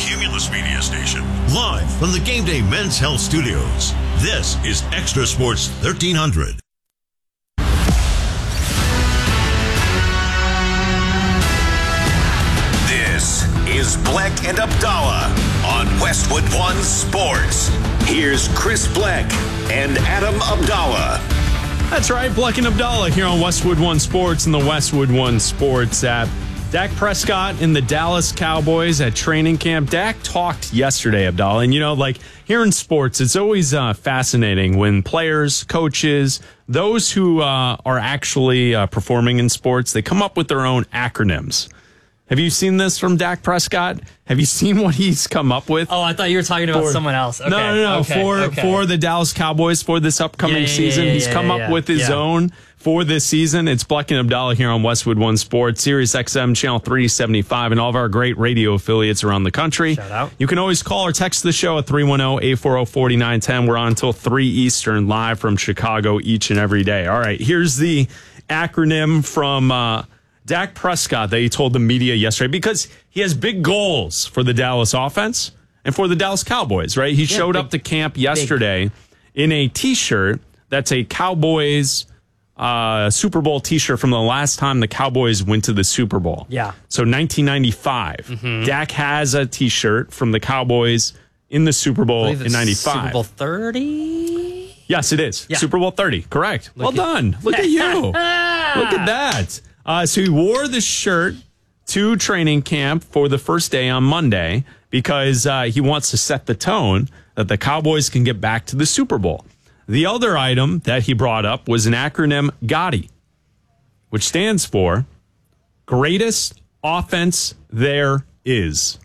Cumulus Media Station. Live from the Game Day Men's Health Studios. This is Extra Sports 1300. This is Bleck and Abdallah on Westwood One Sports. Here's Chris Bleck and Adam Abdallah. That's right, Bleck and Abdallah here on Westwood One Sports and the Westwood One Sports app. Dak Prescott and the Dallas Cowboys at training camp. Dak talked yesterday, Abdallah, and here in sports, it's always fascinating when players, coaches, those who are actually performing in sports, they come up with their own acronyms. Have you seen this from Dak Prescott? Have you seen what he's come up with? Oh, I thought you were talking about someone else. Okay. No. For the Dallas Cowboys for this upcoming season, he's come up with his own for this season. It's Bleck and Abdallah here on Westwood One Sports, Sirius XM Channel 375, and all of our great radio affiliates around the country. Shout out. You can always call or text the show at 310-840-4910. We're on until 3 Eastern, live from Chicago each and every day. All right, here's the acronym from Dak Prescott that he told the media yesterday, because he has big goals for the Dallas offense and for the Dallas Cowboys, right? He showed up to camp yesterday in a T-shirt that's a Cowboys Super Bowl T-shirt from the last time the Cowboys went to the Super Bowl. Yeah. So 1995. Mm-hmm. Dak has a T-shirt from the Cowboys in the Super Bowl in 95. Super Bowl 30? Yes, it is. Yeah. Super Bowl 30. Correct. Well done. Look at you. Look at that. So he wore the shirt to training camp for the first day on Monday because he wants to set the tone that the Cowboys can get back to the Super Bowl. The other item that he brought up was an acronym GOTY, which stands for Greatest Offense There Is.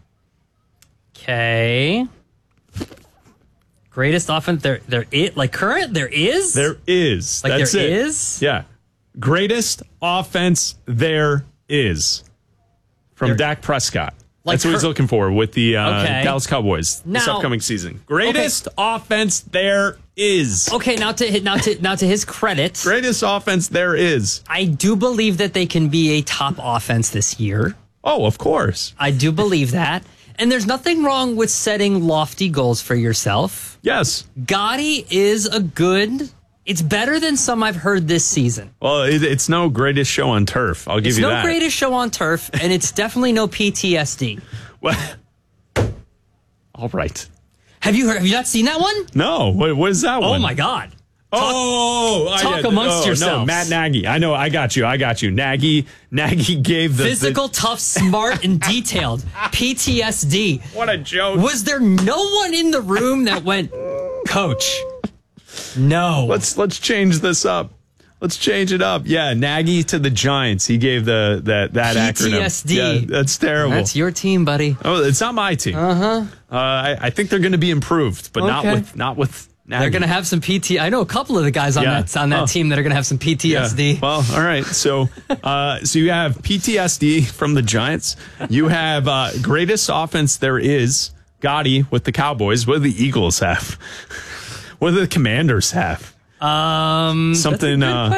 Okay. Greatest offense there is? Like current? There is? There is. Like That's there it. is? Yeah. Greatest offense there is from Dak Prescott. Like That's what he's looking for with the Dallas Cowboys this Now- upcoming season. Greatest offense there is. Okay, now to his credit, Greatest offense there is. I do believe that they can be a top offense this year. Oh, of course. I do believe that. And there's nothing wrong with setting lofty goals for yourself. Yes. Gotti is it's better than some I've heard this season. Well, it's no greatest show on turf. I'll give you that. It's no greatest show on turf, and it's definitely no PTSD. Well, all right. Have you not seen that one? No. What is that one? Oh, my God. Talk amongst yourselves. No, Matt Nagy. I know. I got you. Nagy gave the physical, tough, smart, and detailed. PTSD. What a joke. Was there no one in the room that went, Coach? No. Let's change this up. Let's change it up. Yeah, Nagy to the Giants. He gave that acronym. PTSD. Yeah, that's terrible. That's your team, buddy. Oh, it's not my team. I think they're going to be improved, but not with Nagy. They're going to have some I know a couple of the guys on that team that are going to have some PTSD. Yeah. Well, all right. So you have PTSD from the Giants. You have greatest offense there is, Gotti with the Cowboys. What do the Eagles have? What do the Commanders have? Something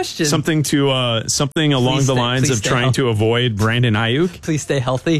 along the lines of trying to avoid Brandon Ayuk. Please stay healthy.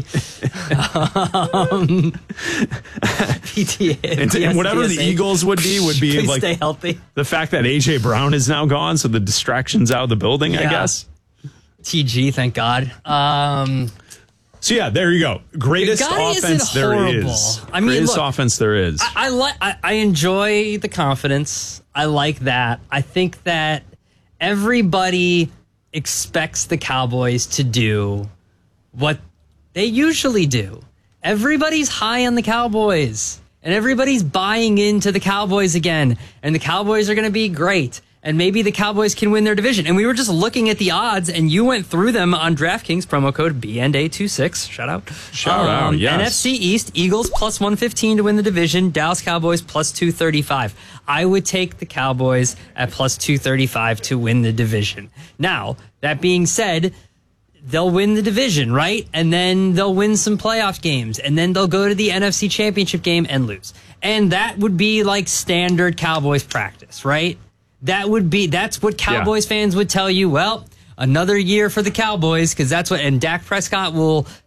PTA, and whatever the Eagles would be please like stay healthy. The fact that AJ Brown is now gone, so the distraction's out of the building, I guess. TG, thank God. So yeah, there you go. Greatest offense there is. I mean, greatest offense there is. I enjoy the confidence. I like that. I think that everybody expects the Cowboys to do what they usually do. Everybody's high on the Cowboys, and everybody's buying into the Cowboys again, and the Cowboys are going to be great. And maybe the Cowboys can win their division. And we were just looking at the odds, and you went through them on DraftKings, promo code BNDA26. Shout out. Yes. NFC East, Eagles plus 115 to win the division. Dallas Cowboys plus 235. I would take the Cowboys at plus 235 to win the division. Now, that being said, they'll win the division, right? And then they'll win some playoff games. And then they'll go to the NFC Championship game and lose. And that would be like standard Cowboys practice, right? That's what Cowboys fans would tell you. Well, another year for the Cowboys, because that's what, and Dak Prescott will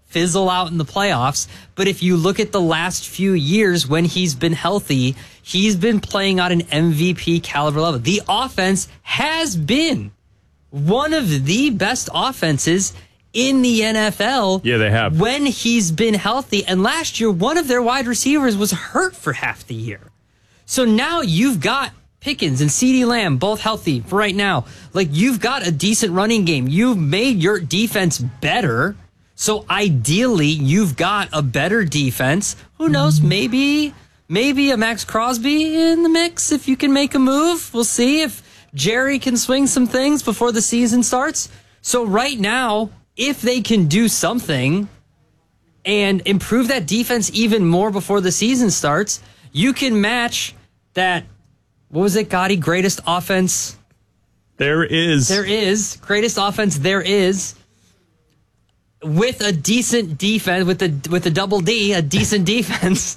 fizzle out in the playoffs. But if you look at the last few years when he's been healthy, he's been playing on an MVP caliber level. The offense has been one of the best offenses in the NFL. Yeah, they have. When he's been healthy. And last year, one of their wide receivers was hurt for half the year. So now you've got Pickens and CeeDee Lamb both healthy for right now. Like, you've got a decent running game. You've made your defense better. So ideally, you've got a better defense. Who knows? Maybe a Max Crosby in the mix if you can make a move. We'll see if Jerry can swing some things before the season starts. So right now, if they can do something and improve that defense even more before the season starts, you can match that. What was it, Gotti? Greatest offense There is. greatest offense there is, with a decent defense, with a double D, a decent defense.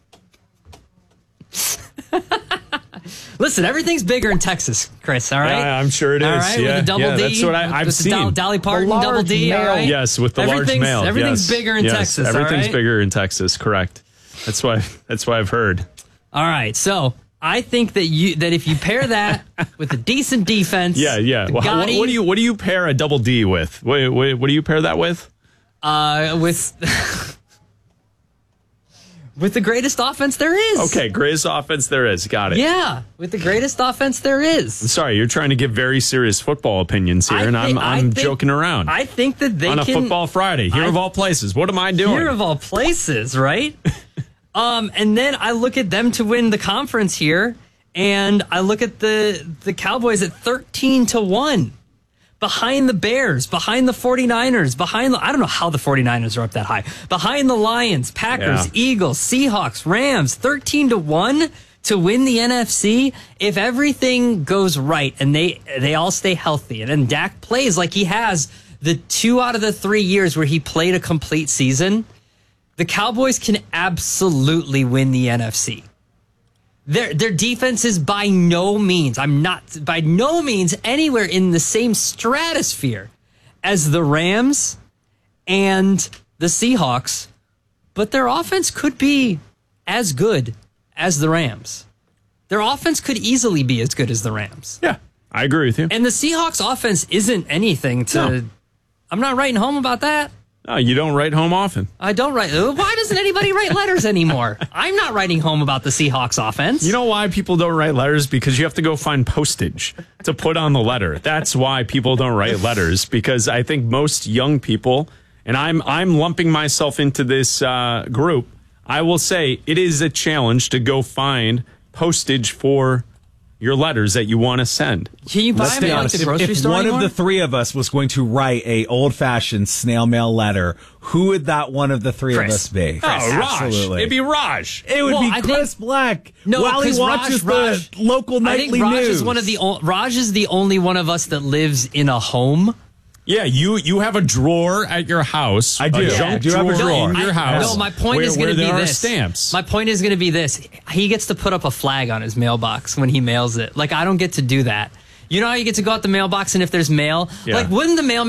Listen, everything's bigger in Texas, Chris. All right, Yeah, I'm sure it is. All right, yeah, with a double yeah, D. That's what I've with seen. The Dolly Parton large double D. All male. right? Yes, with the large male. Everything's Yes. bigger in Yes, Texas. Everything's all right? bigger in Texas. Correct. That's why I've heard. All right, so I think that if you pair that with a decent defense, Yeah. Well, Gotti, what do you pair a double D with? What do you pair that with? with the greatest offense there is. Okay, greatest offense there is. Got it. Yeah, with the greatest offense there is. Sorry, you're trying to give very serious football opinions here, and I'm joking around. I think that they on a can, football Friday, here of all places. What am I doing? Here of all places, right? And then I look at them to win the conference here, and I look at the Cowboys at 13-1. Behind the Bears, behind the 49ers, I don't know how the 49ers are up that high. Behind the Lions, Packers, Yeah. Eagles, Seahawks, Rams, 13-1 to win the NFC. If everything goes right and they all stay healthy, and then Dak plays like he has the 2 out of the 3 years where he played a complete season, the Cowboys can absolutely win the NFC. Their defense is by no means anywhere in the same stratosphere as the Rams and the Seahawks, but their offense could be as good as the Rams. Their offense could easily be as good as the Rams. Yeah, I agree with you. And the Seahawks offense isn't anything to... No. I'm not writing home about that. No, you don't write home often. I don't write... Why doesn't anybody write letters anymore? I'm not writing home about the Seahawks offense. You know why people don't write letters? Because you have to go find postage to put on the letter. That's why people don't write letters, because I think most young people, and I'm lumping myself into this group, I will say it is a challenge to go find postage for your letters that you want to send. Can you buy them at the grocery If store one anymore? of the three of us was going to write a old-fashioned snail mail letter, who would that one of the three Chris. of us be? Oh, Raj. Absolutely. It'd be Raj. It would Well, be I think- Chris Black No, while he 'cause watches Raj- the local I nightly think Raj news. is one of the Raj is the only one of us that lives in a home. Yeah, you have a drawer at your house. I do. A Yeah, junk I do have a drawer. in your house. No, my point is going where to be there are this. stamps. My point is going to be this. He gets to put up a flag on his mailbox when he mails it. Like, I don't get to do that. You know how you get to go out the mailbox and if there's mail? Yeah. Like, wouldn't the mailman